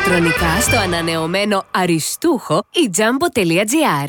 ηλεκτρονικά στο ανανεωμένο αριστούχο ijambo.gr.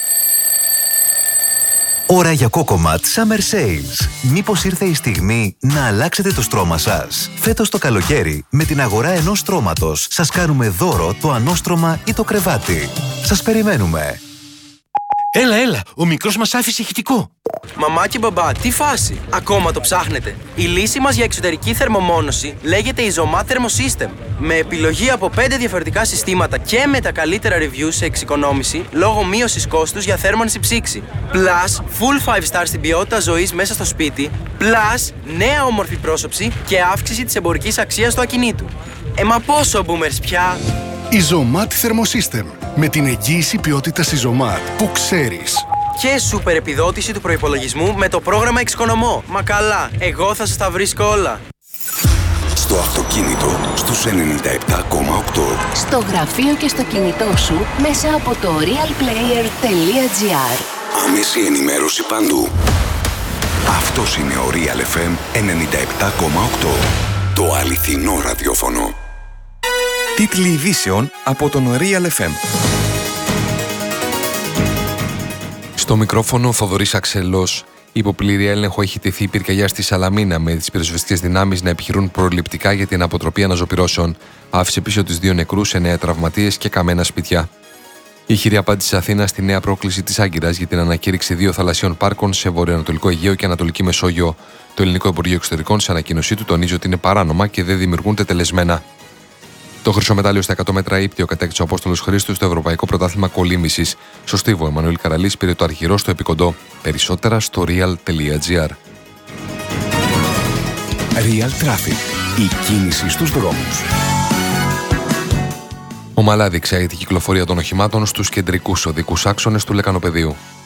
Ώρα για Cocomat Summer Sales. Μήπως ήρθε η στιγμή να αλλάξετε το στρώμα σας? Φέτος το καλοκαίρι, με την αγορά ενός στρώματος, σας κάνουμε δώρο το ανώστρωμα ή το κρεβάτι. Σας περιμένουμε. Έλα, ο μικρός μας άφησε ηχητικό. Μαμά και μπαμπά, τι φάση? Ακόμα το ψάχνετε? Η λύση μας για εξωτερική θερμομόνωση λέγεται Isomat Thermosystem. Με επιλογή από 5 διαφορετικά συστήματα και με τα καλύτερα reviews σε εξοικονόμηση λόγω μείωσης κόστους για θέρμανση ψήξη. Plus, full 5 star στην ποιότητα ζωής μέσα στο σπίτι. Plus, νέα όμορφη πρόσωψη και αύξηση της εμπορικής αξίας του ακινήτου. Μα πόσο boomers πια? Isomat Thermosystem. Με την εγγύηση ποιότητας Isomat που ξέρεις. Και σούπερ επιδότηση του προϋπολογισμού με το πρόγραμμα Εξοικονομώ. Μα καλά, εγώ θα σας τα βρίσκω όλα. Στο αυτοκίνητο, στους 97,8. Στο γραφείο και στο κινητό σου μέσα από το realplayer.gr. Άμεση ενημέρωση παντού. Αυτός είναι ο Real FM 97,8. Το αληθινό ραδιόφωνο. Τίτλοι ειδήσεων από τον Real FM. Στο μικρόφωνο Θοδωρής Αξελός. Υπό πλήρη έλεγχο έχει τεθεί η πυρκαγιά στη Σαλαμίνα, με τις πυροσβεστικές δυνάμεις να επιχειρούν προληπτικά για την αποτροπή αναζωπυρώσεων. Άφησε πίσω τις 2 νεκρούς, 9 τραυματίες και καμένα σπίτια. Η χειρή απάντηση της Αθήνας στη νέα πρόκληση της Άγκυρας για την ανακήρυξη 2 θαλασσίων πάρκων σε βορειοανατολικό Αιγαίο και Ανατολική Μεσόγειο. Το Ελληνικό Υπουργείο Εξωτερικών, σε ανακοίνωσή του, τονίζει ότι είναι παράνομα και δεν δημιουργούν τετελεσμένα. Το χρυσό μετάλλιο στα 100 μέτρα ύπτιο κατέκτησε ο Απόστολος Χρήστου στο Ευρωπαϊκό Πρωτάθλημα Κολύμβησης. Στο Στίβο, ο Εμμανουήλ Καραλής πήρε το αρχηρό στο επικοντό. Περισσότερα στο real.gr. Real Traffic. Η κίνηση στους δρόμους. Ομαλά διεξάγεται η κυκλοφορία των οχημάτων στους κεντρικούς οδικούς άξονες του Λεκανοπεδίου.